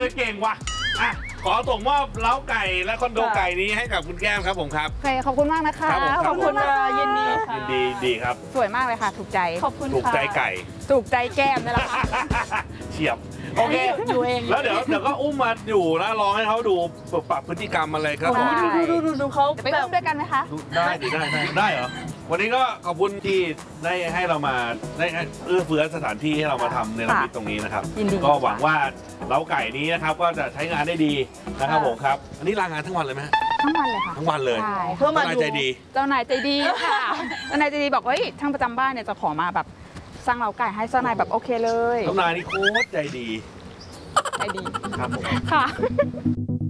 เก่งว่ะอ่ะขอส่งมอบเล้าไก่และคอนโดไก่นี้ให้กับคุณแก้มครับผมครับโอเคขอบคุณมากนะคะครับผมขอบคุณค่ะยินดีค่ะยินดีดีครับสวยมากเลยค่ะ ถูกใจขอบคุณถูกค่ะใจไก่ถูกใจแก้มนี่แหละค่ะเฉียบโอเคอยู่เองแล้วเดี๋ยวก็อุ้มมาอยู่แล้วลองให้เขาดูปรับพฤติกรรมอะไรครับโอ้ผมโหดูเขาจะไปแบอุ้บมด้วยกันไหมคะได้เหรอวันนี้ก็ขอบคุณที่ได้ให้เรามาได้เอื้อเฟื้อสถานที่ให้เรามาทำในระมิดตรงนี้นะครับยินดีก็หวังว่าเล้าไก่นี้นะครับก็จะใช้งานได้ดีนะครับผมครับอันนี้ลางานทั้งวันเลยไหมฮะทั้งวันเลยค่ะทั้งวันเลยใช่เพื่อมาทนายดูใจดีเจ้านายใจดีค่ะเจ้านายใจดีบอกเฮ้ยช่างประจำบ้านเนี่ยจะขอมาแบบสร้างเล้าไก่ให้เจ้านายแบบโอเคเลยทนายนี่โคตรใจดีใจดีครับผมค่ะ